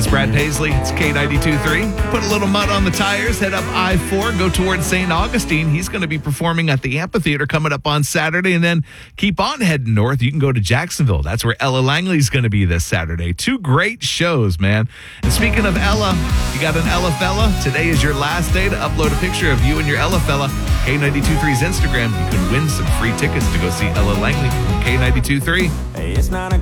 That's Brad Paisley. It's K92.3. Put a little mud on the tires, head up I-4, go towards St. Augustine. He's going to be performing at the amphitheater coming up on Saturday, and then keep on heading north. You can go to Jacksonville. That's where Ella Langley's going to be this Saturday. Two great shows, man. And speaking of Ella, you got an Ella fella? Today is your last day to upload a picture of you and your Ella fella. K92.3's Instagram. You can win some free tickets to go see Ella Langley from K92.3. Hey, it's 9 o'clock.